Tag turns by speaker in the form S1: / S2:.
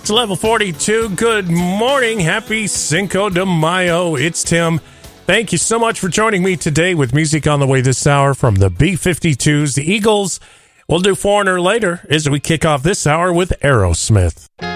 S1: It's level 42. Good morning. Happy Cinco de Mayo. It's Tim. Thank you so much for joining me today with music on the way this hour from the B-52s, the Eagles. We'll do Foreigner later as we kick off this hour with Aerosmith.